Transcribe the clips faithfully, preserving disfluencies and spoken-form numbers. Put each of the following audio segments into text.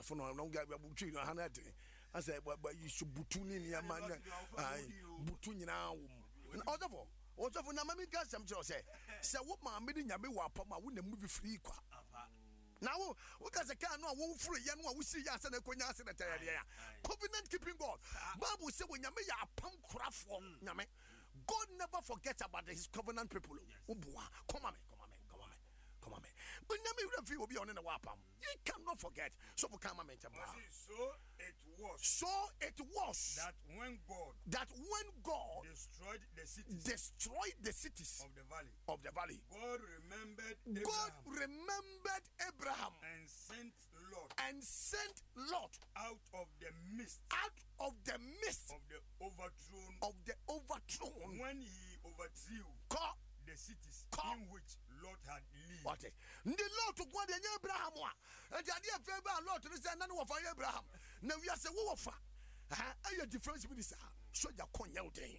for no no get butu no hanate I say but you should butu ni niama butu nyina wo mu odofo odofo na mami ka sam che say say wo ma me nyame wo apam a wo na mu bi free kwa now wo ka say ka no wo free ya no wo si ya ase na konya ase na tayade ya covenant keeping God Bible say wo nyame ya apam korafo nyame God never forgets about his covenant people. Yes. Come on, me, come on, me, come on, me, come on, me. But never will be on in the wapam. You cannot forget. So for come on, me, so it was. So it was that when God that when God destroyed the cities, destroyed the cities of the valley of the valley. God remembered God Abraham remembered Abraham and sent Lot and sent Lot out of the midst out of the midst of the overthrown of the overthrown when he overthrew God. The cities Come. in which Lot had lived. What? The Lord to go and Abraham. And the idea of Abraham, Lord, to say none of Abraham. Now we are saying, what for? I have difference with this. So you can't yell day.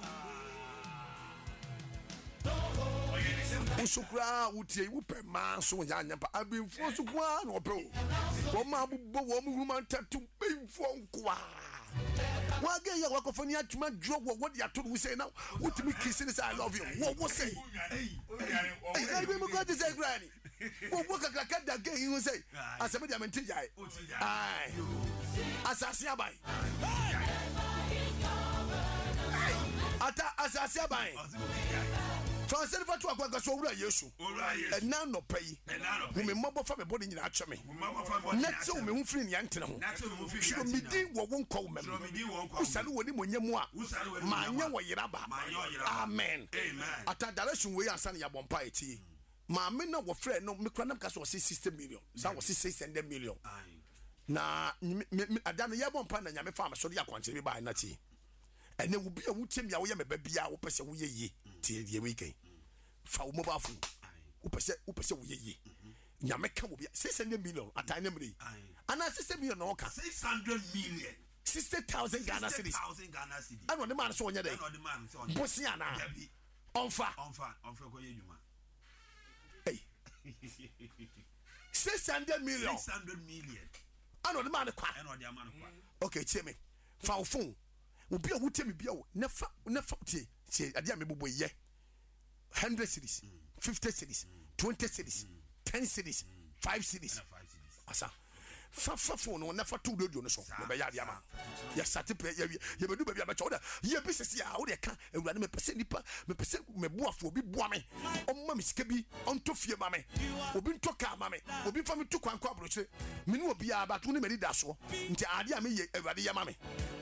Usukra, Uti, Upe, man, so young, I've been forced to go on or bro. One man, woman, tattoo, pay for Why get your work of any man drop what you are told we say now? What me kissing is I love you. What was say? Hey, I remember God to say, Granny. What work I got that game you say? As a medium and T J. Aye, Assasia by Ata Assasia by Francis for to agwa so wura Yesu. And now no pay. We me mobo fa me body nyina atwe me. Na tse me hu firi ne yantene ho. Sho me din wo won ko mem. Usale woni monyam a. Ma nya wo yeraba. Amen. Amen. Ata direction we ansa ne yabompa etie. Ma me na wo frɛ no me kra na ka so sixty million. Sa wo six hundred million. Na ada no yabompa na nyame fa me so de akwante bi ba na tie. And then will be a wutim ya me baby ya wo pese wo ye ye tie die weekend fa wo mobile phone wo pese wo pese wo ye ye nyame ka wo bi six hundred million atai na mri ana six hundred million no ka six hundred million sixty thousand Ghana cedis sixty thousand Ghana cedis ano de man so onya dey ano de man so onya bosi ana onfa onfa onfa ko ye djuma hey six hundred million six hundred million ano de man kwa ano de man kwa okay tie me fa wo phone obi a wutemi bia wo na fa na fa tie tie ade a mebobo ye one hundred cedis fifty cedis twenty cedis ten cedis five cedis asa fa fa phone no na fa to radio no so me be ya ade ama ya sate pe ya ya bedu bia be cho da ye business ya wo de ka awurade me pese nipa me pese me boafo obi boa me omma me sika bi onto fie ma me obi ntoka ma me obi fa me tu kwan kwa broche me ne obi a ba to ne me di da so nti ade a me ye awurade ya ma me